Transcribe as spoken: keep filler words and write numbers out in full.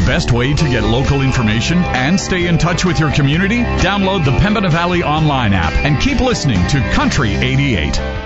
best way to get local information and stay in touch with your community? Download the Pembina Valley Online app and keep listening to Country eighty-eight.